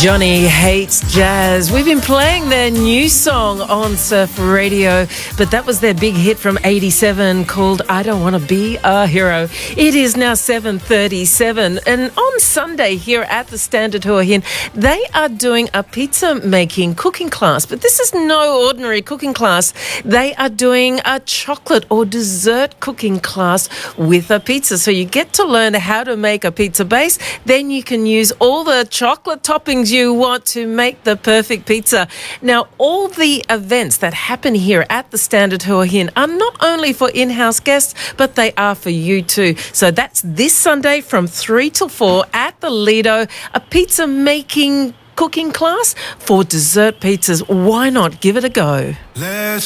Johnny Hates Jazz. We've been playing their new song on Surf Radio, but that was their big hit from 87 called I Don't Want to Be a Hero. It is now 7:37, and on Sunday here at the Standard Hua Hin, they are doing a pizza making cooking class, but this is no ordinary cooking class. They are doing a chocolate or dessert cooking class with a pizza. So you get to learn how to make a pizza base, then you can use all the chocolate toppings you want to make the perfect pizza. Now, all the events that happen here at the Standard Hua Hin are not only for in-house guests, but they are for you too. So that's this Sunday from 3 till 4 at the Lido, a pizza making cooking class for dessert pizzas. Why not give it a go?